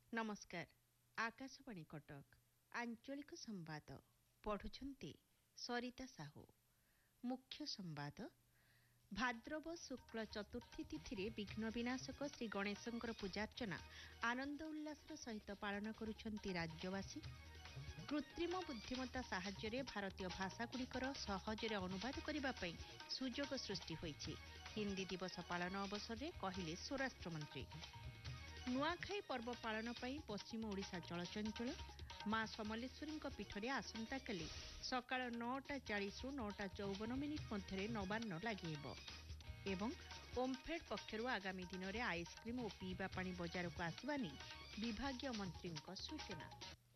नमस्कार। आकाशवाणी कटक आंचलिक संवाद पढ़ुछंती सरिता साहू। मुख्य संवाद भाद्रव शुक्ल चतुर्थी तिथि विघ्न विनाशक श्री गणेशंकर पूजार्चना आनंद उल्लासर सहित पालन करुछंती राज्यवासी। कृत्रिम बुद्धिमत्ता साहाय्य भारतीय भाषागुड़िकर सहजरे अनुवाद करने सुजोग सृष्टि होइछि। हिंदी दिवस पालन अवसर में कहले स्वराष्ट्र मंत्री। नुआखाई पर्व पालन पर पश्चिम ओडिशा चलचंचल। मां समलेश्वरी पीठरे आसंताकाली सकाळ 9:40 रु 9:54 मध्य नवान्न लगी एवं ओमफेड पक्षर आगामी दिन में आइसक्रीम और पीवा पानी बजार को आसवा विभागीय मंत्री सूचना।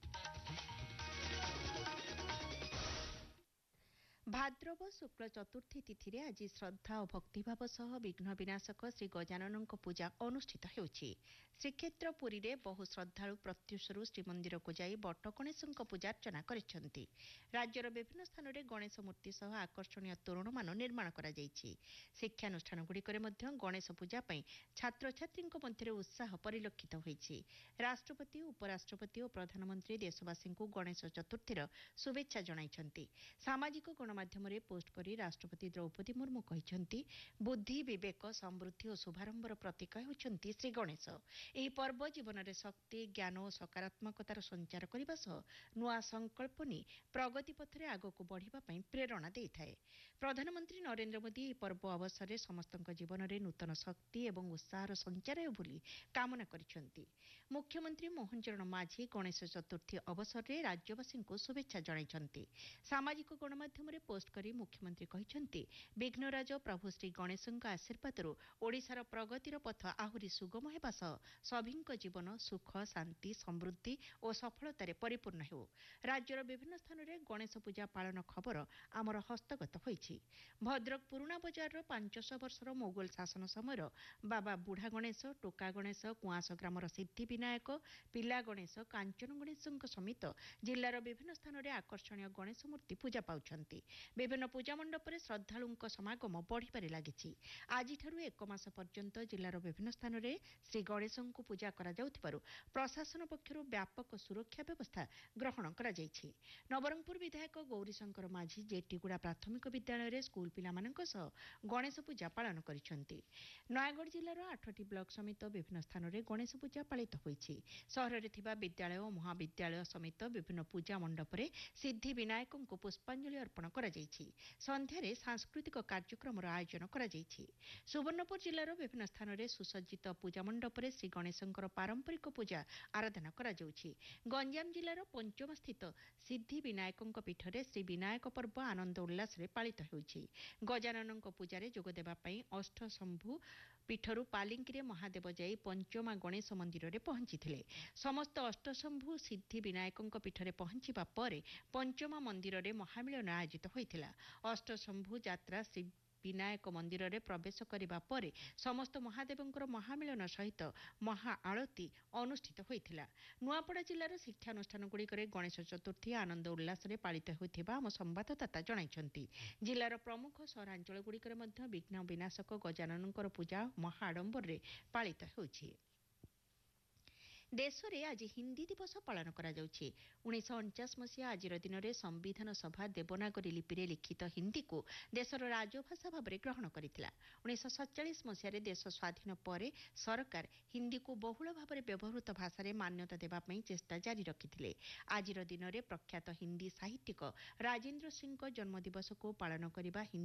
भाद्रव शुक्ल चतुर्थी तिथि आज श्रद्धा और भक्तिभाव सह विघ्न विनाशक श्री गजानन पूजा अनुष्ठित होउछि। श्रीक्षेत्र पुरी रे बहु श्रद्धालु प्रत्युषरू श्रीमंदिर को जाई बट गणेश पूजार्चना करिसेंति। राज्यर विभिन्न स्थान में गणेश मूर्ति सह आकर्षणीय तोरणमान निर्माण करा जायछि। शिक्षानुष्ठानगुड़िकरे मध्य गणेश पूजा पई छात्र छात्री मध्य उत्साह परिलक्षित होइछि। राष्ट्रपति उपराष्ट्रपति और प्रधानमंत्री देशवासी को गणेश चतुर्थीर शुभेच्छा जणाइछंति। सामाजिक गणमाध्यम पोस्ट करी राष्ट्रपति द्रौपदी मुर्मू कहिछंती बुद्धि विवेक समृद्धि और शुभारंभर प्रतीक हेउछंती श्री गणेश। एही पर्व जीवन में शक्ति ज्ञान और सकारात्मकतार संचार करने सह नुआ संकल्प नहीं प्रगति पथरे आगक बढ़िबा पई प्रेरणा देइथाए। प्रधानमंत्री नरेंद्र मोदी एही पर्व अवसर में समस्त जीवन में नूतन शक्ति और उत्साहर संचार हेउ बोली कामना करिछंती। मुख्यमंत्री मोहन चरण माझी गणेश चतुर्थी अवसर में राज्यवासी को शुभेच्छा जणाइछंती। सामाजिक गणमाध्यम पोस्ट करी मुख्यमंत्री कहिछंती विघ्नराज प्रभु श्री गणेशଙ୍କ आशीर्वादରୁ ओडिशार प्रगतिर पथ आहुरी सुगम हेबा सह सभिंक जीवन सुख शांति समृद्धि और सफलतार परिपूर्ण हेउ। राज्यर विभिन्न स्थान में गणेश पूजा पालन खबर आमर हस्तगत होइछि। भद्रक पुराणा बजार 500 वर्षर मोगल शासन समय बाबा बुढ़ा गणेश टोका गणेश कुआस ग्रामर सिद्धि विनायक पिला गणेश कांचन गणेश समेत जिलार विभिन्न स्थान में आकर्षणीय गणेश मूर्ति पूजा पाउछंती। विभिन्न पूजा मंडप में श्रद्धालुंक समागम बढ़िबारे लागिछि। आजिठारु एक मास पर्यंत जिलार विभिन्न स्थान में श्री गणेशंकु पूजा करा जाउथिबारु प्रशासन पक्षरु व्यापक सुरक्षा व्यवस्था ग्रहण करा जाइछि। नवरंगपुर विधायक गौरीशंकर माझी जेटीगुड़ा प्राथमिक विद्यालय रे स्कूल पिलामानंक सह गणेश पूजा पालन करिसेंति। नयागढ़ जिलार 8टी ब्लॉक समेत विभिन्न स्थान में गणेश पूजा पालित होइछि। सहर में थिबा विद्यालय और महाविद्यालय समेत विभिन्न पूजा मंडप में सिद्धि विनायकंकु पुष्पांजलि अर्पण करा जाइछि। संध्यारे सांस्कृतिक कार्यक्रम आयोजन करा जाइछि। सुवर्णपुर जिलार विभिन्न स्थान में सुसज्जित पूजा मंडप में श्री गणेशंकर पारंपरिक पूजा आराधना करा जाउछि। गंजाम जिलार पंचम स्थित सिद्धि विनायकंक पीठरे श्री विनायक पर्व आनंद उल्लास रे पालित होउछि। गजाननंक पूजारे जोग देबा पई अष्टशंभु पीठरू पालिंकी महादेव जाई पंचमा गणेश मंदिर में पहुंची। समस्त अष्टशंभु सिद्धि विनायकंक पीठरे पहुंचीबा परे पंचमा मंदिर में महामिलन आयोजित होइथिला। अष्टशंभु यात्रा श्री विनायक मंदिर में प्रवेश करने पर समस्त महादेवंकर महामिलन सहित महाआरती अनुष्ठित होइथिला। नुआपड़ा जिलार शिक्षानुष्ठानगुड़िकरे गणेश चतुर्थी आनंद उल्लास रे पालित होइथिबा आम संवाददाता जणाइछंती। जिलार प्रमुख सहरांचलगुड़िकरे मध्य विघ्न विनाशक गजाननंकर पूजा महाआडंबर रे पालित होइछि। देश में आज हिंदी दिवस पालन करा जाउछि। 1949 मसीहा आज दिन में संविधान सभा देवनागरी लिपि लिखित हिंदी को देशर राजभाषा भाव में ग्रहण करथिला। 1947 मसीह देश स्वाधीन पर सरकार हिंदी को बहुल भाव में व्यवहृत भाषा रे मान्यता देबा पई चेष्टा जारी रखिथिले। आज दिन में प्रख्यात हिंदी साहित्यिक राजेंद्र सिंह जन्मदिवस को पालन करबा